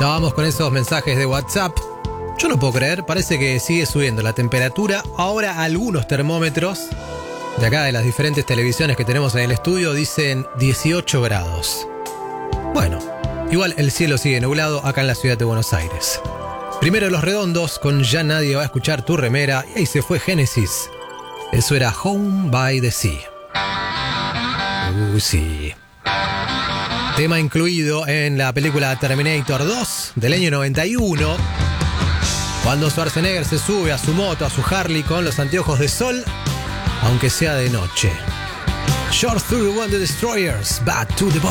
Ya vamos con esos mensajes de WhatsApp. Yo no puedo creer, parece que sigue subiendo la temperatura. Ahora algunos termómetros de acá de las diferentes televisiones que tenemos en el estudio dicen 18 grados. Bueno, igual el cielo sigue nublado acá en la ciudad de Buenos Aires. Primero Los Redondos con Ya Nadie Va a Escuchar Tu Remera. Y ahí se fue Génesis. Eso era Home by the Sea. Sí. Tema incluido en la película Terminator 2 del año 91. Cuando Schwarzenegger se sube a su moto, a su Harley con los anteojos de sol, aunque sea de noche. Short Through One of the Destroyers, Back to the Bone.